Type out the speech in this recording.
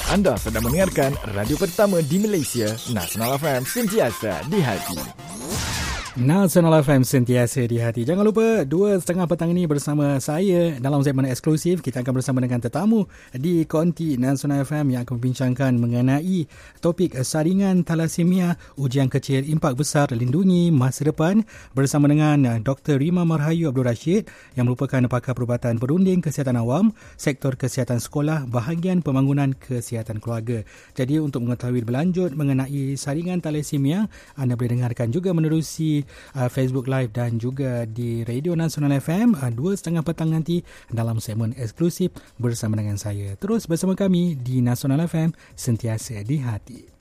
Anda sedang mendengarkan radio pertama di Malaysia, Nasional FM, sentiasa di hati. Nasional FM sentiasa di hati. Jangan lupa 2.30 petang ini bersama saya dalam segmen eksklusif. Kita akan bersama dengan tetamu di Konti Nasional FM yang akan membincangkan mengenai topik saringan thalassemia, ujian kecil, impak besar, lindungi masa depan, bersama dengan Dr. Rima Marhayu Abdul Rashid yang merupakan pakar perubatan perunding kesihatan awam, sektor kesihatan sekolah, bahagian pembangunan kesihatan keluarga. Jadi untuk mengetahui berlanjut mengenai saringan thalassemia, anda boleh dengarkan juga menerusi Facebook Live dan juga di Radio Nasional FM 2.30 petang nanti dalam segmen eksklusif bersama dengan saya. Terus bersama kami di Nasional FM, sentiasa di hati.